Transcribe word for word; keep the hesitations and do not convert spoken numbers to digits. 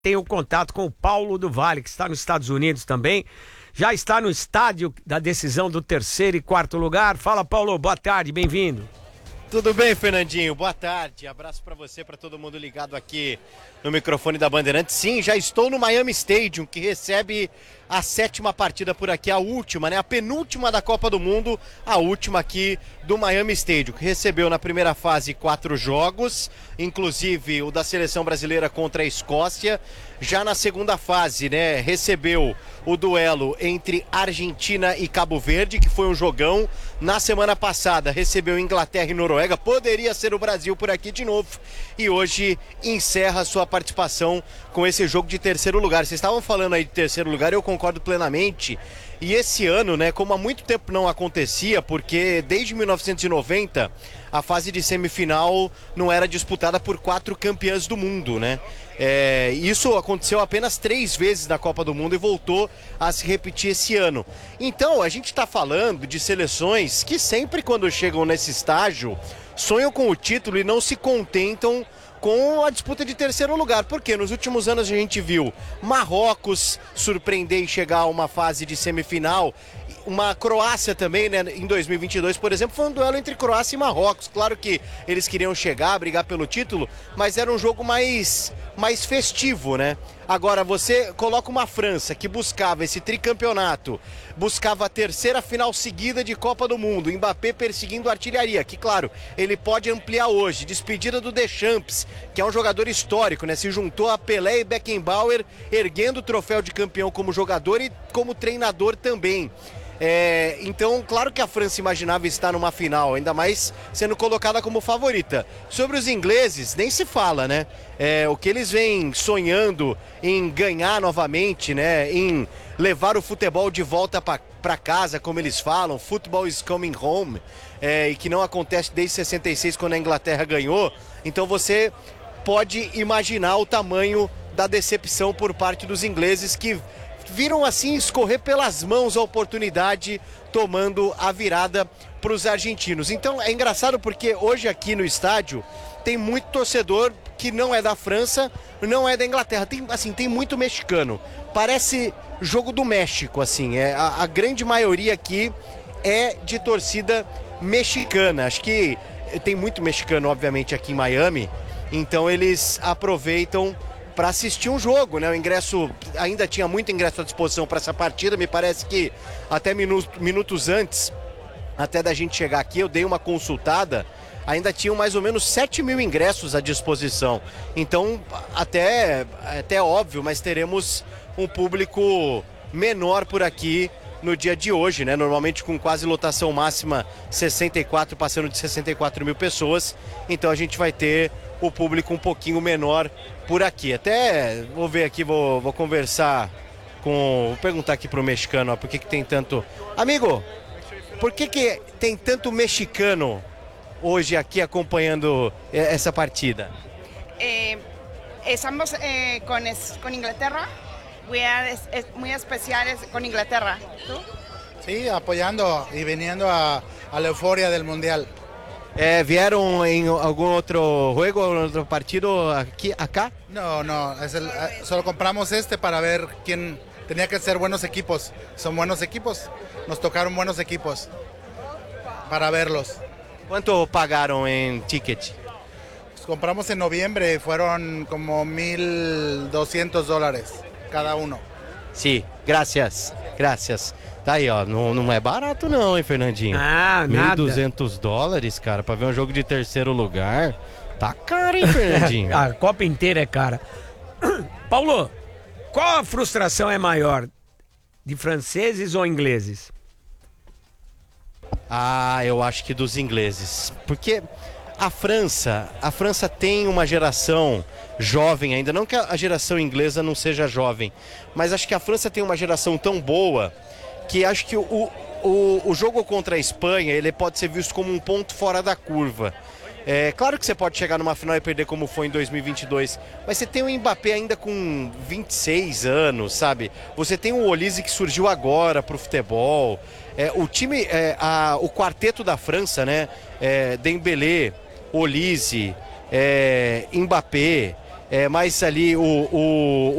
tem o contato com o Paulo do Vale, que está nos Estados Unidos também. Já está no estádio da decisão do terceiro e quarto lugar. Fala, Paulo, boa tarde, bem-vindo. Tudo bem, Fernandinho? Boa tarde. Abraço para você, para todo mundo ligado aqui no microfone da Bandeirantes. Sim, já estou no Miami Stadium, que recebe a sétima partida por aqui, a última, né? A penúltima da Copa do Mundo, a última aqui do Miami Stadium, que recebeu na primeira fase quatro jogos, inclusive o da seleção brasileira contra a Escócia. Já na segunda fase, né, recebeu o duelo entre Argentina e Cabo Verde, que foi um jogão. Na semana passada recebeu Inglaterra e Noruega, poderia ser o Brasil por aqui de novo. E hoje encerra sua participação com esse jogo de terceiro lugar. Vocês estavam falando aí de terceiro lugar, eu concordo plenamente. E esse ano, né, como há muito tempo não acontecia, porque desde mil novecentos e noventa a fase de semifinal não era disputada por quatro campeãs do mundo, né? É, isso aconteceu apenas três vezes na Copa do Mundo e voltou a se repetir esse ano. Então, a gente está falando de seleções que sempre quando chegam nesse estágio sonham com o título e não se contentam com a disputa de terceiro lugar, porque nos últimos anos a gente viu Marrocos surpreender e chegar a uma fase de semifinal, uma Croácia também, né, em dois mil e vinte e dois, por exemplo, foi um duelo entre Croácia e Marrocos. Claro que eles queriam chegar, brigar pelo título, mas era um jogo mais, mais festivo, né? Agora, você coloca uma França que buscava esse tricampeonato, buscava a terceira final seguida de Copa do Mundo, Mbappé perseguindo a artilharia, que claro, ele pode ampliar hoje, despedida do Deschamps, que é um jogador histórico, né? Se juntou a Pelé e Beckenbauer, erguendo o troféu de campeão como jogador e como treinador também. É, então, claro que a França imaginava estar numa final, ainda mais sendo colocada como favorita. Sobre os ingleses, nem se fala, né? É, o que eles vêm sonhando em ganhar novamente, né? Em levar o futebol de volta para casa, como eles falam, football is coming home, é, e que não acontece desde sessenta e seis, quando a Inglaterra ganhou. Então você pode imaginar o tamanho da decepção por parte dos ingleses, que viram assim escorrer pelas mãos a oportunidade, tomando a virada para os argentinos. Então é engraçado porque hoje aqui no estádio tem muito torcedor que não é da França, não é da Inglaterra, tem, assim, tem muito mexicano. Parece jogo do México, assim, é, a, a grande maioria aqui é de torcida mexicana. Acho que tem muito mexicano, obviamente, aqui em Miami, então eles aproveitam para assistir um jogo, né? O ingresso, ainda tinha muito ingresso à disposição para essa partida, me parece que até minu minutos antes, até da gente chegar aqui, eu dei uma consultada, ainda tinham mais ou menos sete mil ingressos à disposição. Então, até, até óbvio, mas teremos um público menor por aqui no dia de hoje, né? Normalmente com quase lotação máxima sessenta e quatro, passando de sessenta e quatro mil pessoas. Então a gente vai ter o público um pouquinho menor por aqui. Até vou ver aqui, vou, vou conversar com... Vou perguntar aqui pro mexicano, ó, por que que tem tanto... Amigo, por que que tem tanto mexicano hoje aqui acompanhando essa partida? Eh, estamos eh, con, con Inglaterra. We are es, es muy especiales con Inglaterra. ¿Tú? Sí, apoyando y viniendo a, a la euforia del Mundial. Eh, ¿Vieron en algún otro juego, otro partido aquí, acá? No, no, es el, solo compramos este para ver quién tenía que ser buenos equipos. Son buenos equipos, nos tocaron buenos equipos para verlos. ¿Cuánto pagaron en ticket? Pues compramos en noviembre, fueron como mil doscientos dólares cada uno. Sim, graças, graças. Tá aí, ó, não, não é barato não, hein, Fernandinho? Ah, nada. mil e duzentos dólares, cara, pra ver um jogo de terceiro lugar. Tá caro, hein, Fernandinho? A Copa inteira é cara. Paulo, qual a frustração é maior? De franceses ou ingleses? Ah, eu acho que dos ingleses. Porque a França, a França tem uma geração jovem ainda, não que a geração inglesa não seja jovem, mas acho que a França tem uma geração tão boa que acho que o, o, o jogo contra a Espanha, ele pode ser visto como um ponto fora da curva. É claro que você pode chegar numa final e perder como foi em dois mil e vinte e dois, mas você tem o Mbappé ainda com vinte e seis anos, sabe? Você tem o Olise que surgiu agora pro futebol. É, o time, é, a, o quarteto da França, né? É, Dembélé, Olise, é, Mbappé, é, mais ali o, o,